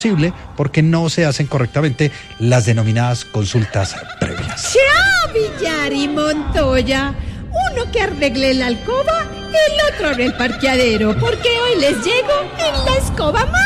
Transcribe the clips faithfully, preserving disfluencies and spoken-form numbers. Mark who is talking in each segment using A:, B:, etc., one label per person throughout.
A: posible porque no se hacen correctamente las denominadas consultas previas.
B: ¡Chao, Villar y Montoya! Uno que arregle la alcoba, el otro abre el parqueadero, porque hoy les llego en la escoba más.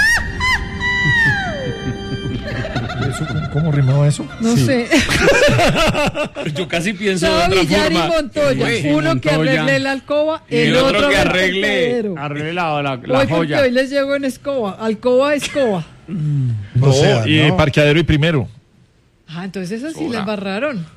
C: ¿Cómo, cómo rimaba eso?
B: No sí. sé.
D: Yo casi pienso
B: Chao,
D: de otra
B: Villar
D: forma.
B: y Montoya.
D: Uy,
B: Uno
D: Montoya.
B: que arregle la alcoba,
D: Y
B: el,
D: el otro
B: otro
D: que
B: abre
D: arregle,
B: el parqueadero.
D: arregle la, la, la
B: Hoy porque
D: joya.
B: hoy les llego en escoba. Alcoba, escoba.
C: No,
A: O sea,
C: y
A: no.
C: parqueadero y primero.
B: Ah, entonces eso sí les barraron.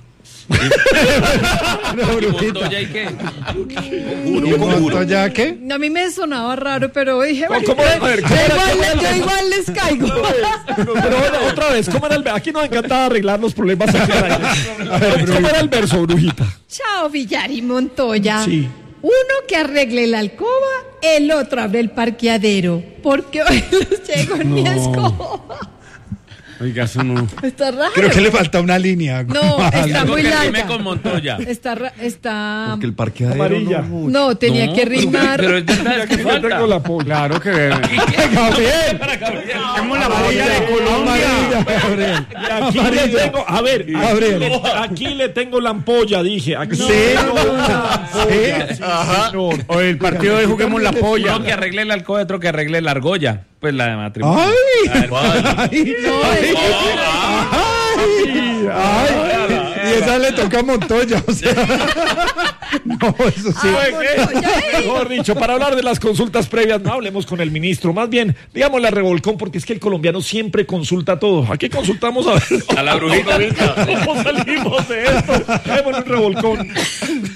D: ¿Y Montoya y qué?
A: ¿Y Montoya qué?
B: A mí me sonaba raro, pero dije, bueno,
C: ¿Cómo? A ver,
B: yo,
C: ¿cómo era?
B: igual,
C: ¿Cómo era?
B: yo igual les caigo.
C: Pero bueno, otra vez, ¿cómo era el verso? Aquí nos encanta arreglar los problemas aquí al aire. A ver, ¿cómo era el verso, Brujita?
B: Chao, Villar y Montoya.
C: Sí.
B: Uno que arregle la alcoba, el otro abre el parqueadero, porque hoy les llego en mi escoba.
D: Oiga, eso no.
B: Está raro.
A: Creo que le falta una línea.
B: No, está
D: Algo
B: muy
D: que rime
B: larga.
D: con Montoya.
B: Está, ra- está...
E: Porque el parqueadero
C: Amarilla.
E: no,
B: No, tenía
D: No,
B: que rimar.
D: Pero es verdad, es que
C: Yo tengo
D: falta.
C: la polla.
D: Claro que.
C: Gabriel.
D: Tenemos la amarilla de
A: Amarilla, Gabriel.
C: Y aquí le tengo, a ver, aquí,
A: Gabriel.
C: le, aquí le tengo la ampolla, dije. Aquí
A: Sí.
C: tengo la ampolla, sí, señor.
D: O el partido de Juguemos la Polla. Uno que arregle el alcohol, otro que arregle la argolla. Pues la de matrimonio.
A: ¡Ay!
D: A ver, ¿cuál?
A: ¡Ay!
B: No,
A: ¡Ay!
B: es-
A: ¡Ay! ¡Ay! Y esa le toca a Montoya, o sea. No, eso sí.
B: Ah, Montoya, eh.
C: Mejor dicho, para hablar de las consultas previas, no hablemos con el ministro, más bien, digámosle a Revolcón, porque es que el colombiano siempre consulta todo. Aquí consultamos a ver
D: A la brujita.
C: cómo salimos de esto. Démosle un revolcón.